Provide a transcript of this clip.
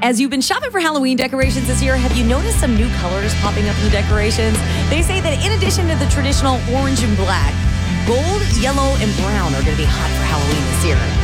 As you've been shopping for Halloween decorations this year, have you noticed some new colors popping up in the decorations? They say that in addition to the traditional orange and black, gold, yellow, and brown are going to be hot for Halloween this year.